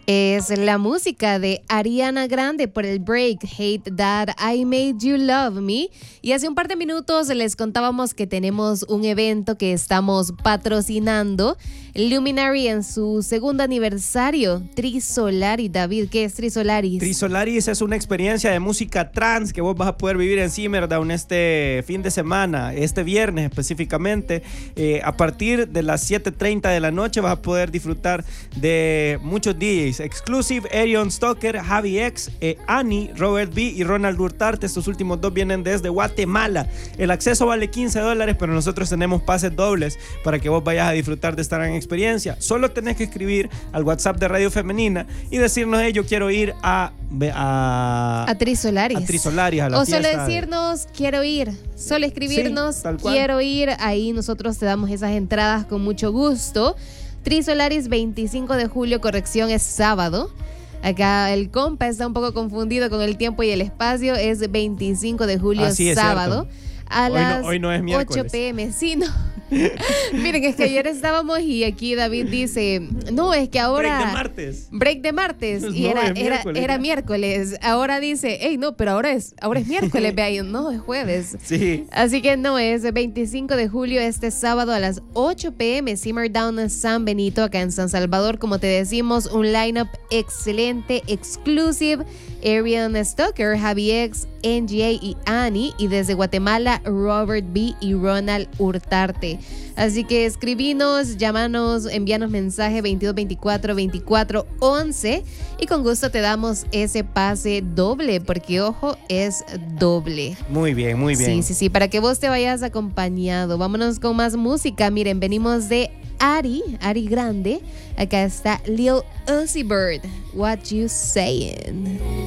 Es la música de Ariana Grande por el break Hate That I Made You Love Me. Y hace un par de minutos les contábamos que tenemos un evento que estamos patrocinando, Luminary en su segundo aniversario. Trisolari, David, ¿qué es Trisolaris? Trisolaris es una experiencia de música trans que vos vas a poder vivir en Simmerdown este fin de semana, este viernes específicamente. A partir de las 7:30 de la noche vas a poder disfrutar de muchos DJs. Exclusive, Arion Stoker, Javi X, Annie, Robert B y Ronald Hurtarte. Estos últimos dos vienen desde Guatemala. El acceso vale $15, pero nosotros tenemos pases dobles para que vos vayas a disfrutar de esta gran experiencia. Solo tenés que escribir al WhatsApp de Radio Femenina y decirnos, yo quiero ir a Trisolaris. A Trisolaris, a la o fiesta. Solo decirnos, quiero ir. Solo escribirnos, sí, quiero ir. Ahí nosotros te damos esas entradas con mucho gusto. Trisolaris, 25 de julio, corrección, es sábado. Acá el compa está un poco confundido con el tiempo y el espacio. Es 25 de julio, sábado. Hoy no es miércoles. 8 p.m. Sí, no. Miren, es que ayer estábamos y aquí David dice, no, es que ahora... Break de martes. Y no, era miércoles. Ahora dice, no, pero ahora es miércoles, vea, no, es jueves. Sí. Así que no, es 25 de julio, este sábado a las 8 p.m. Simmerdown San Benito, acá en San Salvador. Como te decimos, un lineup excelente, exclusive. Arian Stoker, Javi X, NGA y Annie. Y desde Guatemala, Robert B. y Ronald Hurtarte. Así que escribinos, llámanos, envíanos mensaje 2224-2411 y con gusto te damos ese pase doble, porque ojo, es doble. Muy bien, muy bien. Sí, para que vos te vayas acompañado. Vámonos con más música. Miren, venimos de Ari Grande. Acá está Lil Uzi Vert, What You Sayin'.